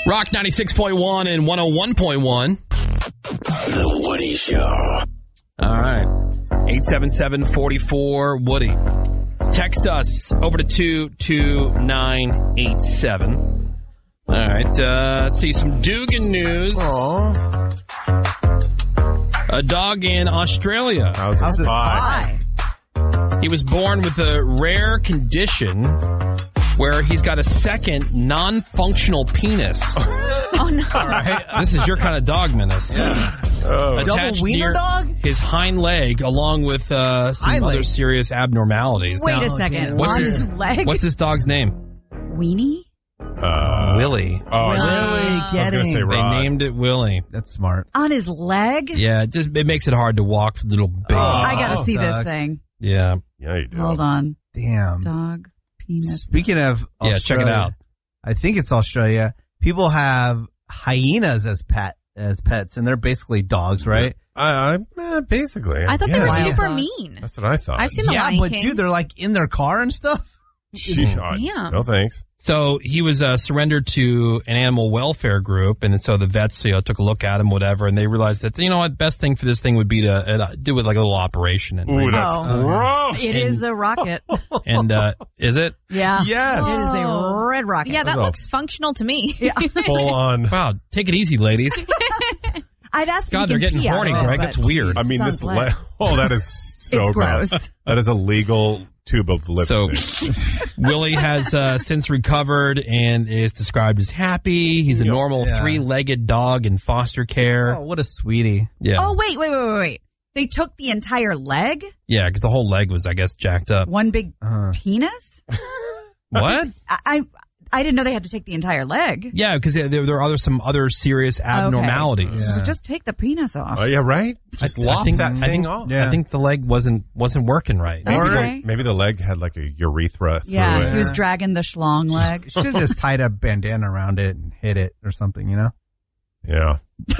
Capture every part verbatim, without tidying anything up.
Rock ninety-six point one and one oh one point one. The Woody Show. All right. eight seven seven, four four, Woody. Text us over to two two nine eight seven. All right. Uh, let's see some Dugan news. Aww. A dog in Australia. How's How's his this pie? pie? He was born with a rare condition where he's got a second non-functional penis. Oh, no. All right. This is your kind of dog, Menace. Yeah. Oh. Attached Double wiener near dog? His hind leg, along with uh, some Hind other leg. serious abnormalities. Wait Now, a second. what's On his- his leg? What's this dog's name? Weenie? Uh, Willie. Oh, I was gonna say- Really? I was Get going to say him. They Rod. named it Willie. That's smart. On his leg? Yeah, it just it makes it hard to walk for little baby. Oh. I gotta see this sucks. thing. Yeah. Yeah, you do. Hold on. Damn. Dog, penis. Speaking of Yeah, Australia, check it out. I think it's Australia. People have hyenas as pet as pets, and they're basically dogs, right? I, I eh, basically. I thought Yeah. they were Wild super dog. mean. That's what I thought. I've seen the yeah, Lion but King. dude, they're like in their car and stuff. Gee, I- Damn. No thanks. So he was uh, surrendered to an animal welfare group, and so the vets, you know, took a look at him, whatever, and they realized that, you know what, best thing for this thing would be to uh, do it like a little operation. And, Ooh, that's Oh. gross. It is a rocket. and uh, is it? Yeah. Yes. It is a Oh. red rocket. Yeah, that Oh. looks functional to me. Full on. Wow, take it easy, ladies. I'd ask God, if they're you can getting pee out horny, of it, Greg. but That's weird. I mean, Sounds this. leg. Le- oh, that is so It's gross. gross. That is a legal tube of So lipstick. Willie has uh, since recovered and is described as happy. He's a Yeah. normal Yeah. three-legged dog in foster care. Oh, what a sweetie. Yeah, Oh, wait, wait, wait, wait, wait. They took the entire leg? yeah, because the whole leg was, I guess, jacked up. One big Uh, penis? What? I, I I didn't know they had to take the entire leg. Yeah, because there, there are other some other serious abnormalities. Yeah. So just take the penis off. Oh yeah, right. Just I, lop I think, that I thing think, off. Yeah. I think the leg wasn't wasn't working right. Maybe, Okay. the, maybe the leg had like a urethra through Yeah, it. he was dragging the schlong leg. should have just tied a bandana around it and hit it or something, you know? Yeah.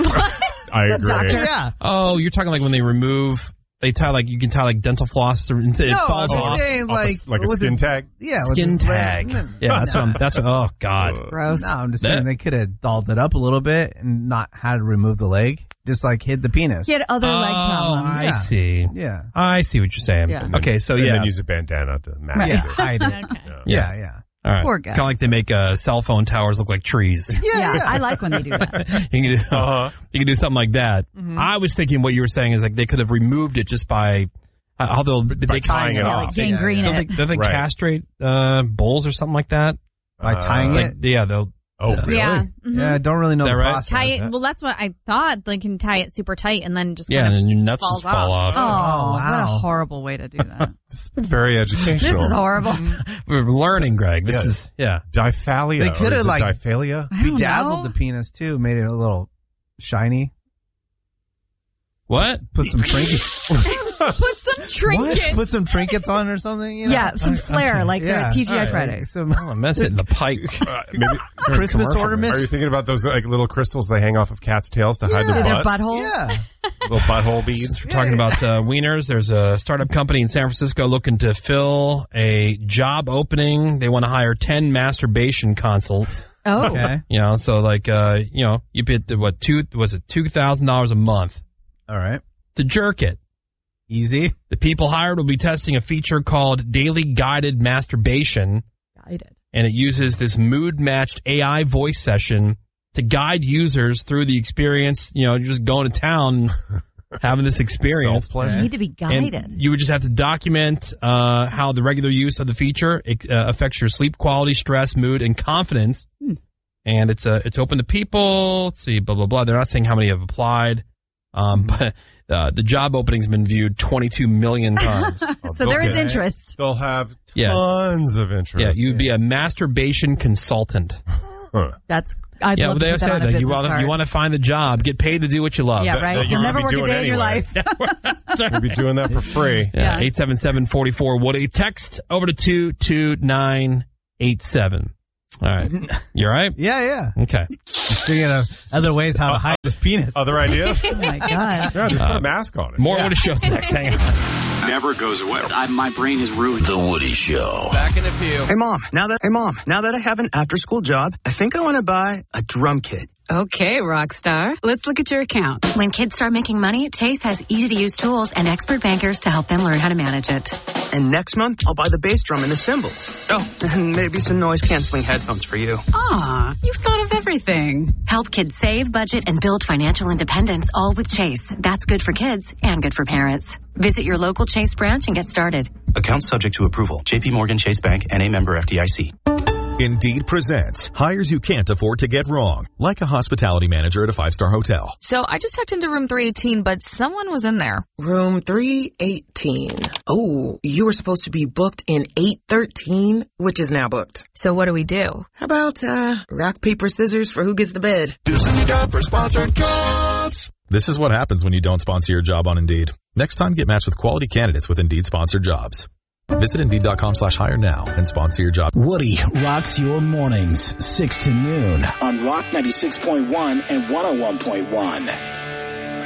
I agree. Doctor. Yeah. Oh, you're talking like when they remove, they tie like, you can tie like dental floss or it No, falls I'm off. saying Off a like s- like a with skin his- tag? Yeah, with Skin his leg. tag. Yeah, that's what I'm, that's what, oh God. Uh, Gross. No, I'm just That- saying they could have dolled it up a little bit and not had to remove the leg. Just like hid the penis. He had other leg Oh, problems. I Yeah. see. Yeah. I see what you're saying. Yeah. and then- Okay, so and yeah. then use a bandana to mask Yeah, it. hide it. Okay. Yeah, yeah. All right. Poor guy. Kind of like they make uh, cell phone towers look like trees. Yeah, I like when they do that. you, can do, Uh-huh. you can do something like that. Mm-hmm. I was thinking what you were saying is like they could have removed it just by, uh, how they'll, they tying it Yeah, off. like gangrene Yeah, Don't it. they, don't they Right. castrate uh, bulls or something like that? By tying Uh, Like, it. yeah, they'll. Oh, really? Yeah. Mhm. Yeah, I don't really know Is that the right? process. Tie it. Well, that's what I thought. They can tie it super tight and then just Yeah, kind and of then your nuts falls just fall off. off. Oh, Oh, what a wow. horrible way to do that. This has been very This educational. is horrible. We're learning, Greg. This Yeah. is, yeah. Diphalia. They or coulda, is it like- Diphalia? I don't Bedazzled know. the penis too, made it a little shiny. What? Put some trinkets. put some trinkets. Put some trinkets on or something. You know? Yeah, some flair like Yeah. the T G I All right. Fridays. Some Oh, mess it in the pipe. Uh, maybe, Christmas commercial. ornaments. are you thinking about those like little crystals they hang off of cats' tails to hide Yeah. their Their butts? buttholes. Yeah. Little butthole beads. Since we're talking about uh, wieners, there's a startup company in San Francisco looking to fill a job opening. They want to hire ten masturbation consults. Oh. Okay. You know, so like, uh, you know, you pay the, what, two, was it two thousand dollars a month All right. to jerk it. Easy. The people hired will be testing a feature called Daily Guided Masturbation, Guided. and it uses this mood-matched A I voice session to guide users through the experience. You know, you're just going to town, having this experience. You Self-pleasure. need to be guided. And you would just have to document uh, how the regular use of the feature it, uh, affects your sleep quality, stress, mood, and confidence. Hmm. And it's uh, it's open to people. Let's see, blah, blah, blah. They're not saying how many have applied. Um, but uh, the job opening's been viewed twenty-two million times. so there is Okay. interest. They'll have Yeah. tons of interest. Yeah, you'd be a masturbation consultant. Huh. That's I'd yeah, love well, to they put that said on a that. You business want to card. you want to find the job, get paid to do what you love. Yeah, that- right. that You'll you're never gonna work be a doing day in your anyway. life. You'll be doing that for free. Yeah, Yeah. eight seven seven, four four, Woody. Text over to two two nine eight seven. All right. You all right? Yeah, yeah. Okay. Just thinking of other ways how to hide his penis. Other ideas? Oh my god. Yeah, just put Uh, a mask on it. More Yeah. Woody shows next. Hang on. never goes away. I, my brain is ruined. The Woody Show. Back in a few. Hey mom, now that hey mom, now that I have an after-school job, I think I want to buy a drum kit. Okay, Rockstar. Let's look at your account. When kids start making money, Chase has easy-to-use tools and expert bankers to help them learn how to manage it. And next month, I'll buy the bass drum and the cymbals. Oh, and maybe some noise-canceling headphones for you. Aw, you've thought of everything. Help kids save, budget, and build financial independence, all with Chase. That's good for kids and good for parents. Visit your local Chase branch and get started. Account subject to approval. J P Morgan Chase Bank N A member F D I C. Indeed presents hires you can't afford to get wrong, like a hospitality manager at a five-star hotel. So I just checked into room three eighteen, but someone was in there. Room three eighteen. Oh, you were supposed to be booked in eight thirteen, which is now booked. So what do we do? How about, uh, rock, paper, scissors for who gets the bed? This is your job for sponsored jobs. This is what happens when you don't sponsor your job on Indeed. Next time, get matched with quality candidates with Indeed sponsored jobs. Visit Indeed.com slash hire now and sponsor your job. Woody rocks your mornings, six to noon on Rock ninety-six point one and one oh one point one.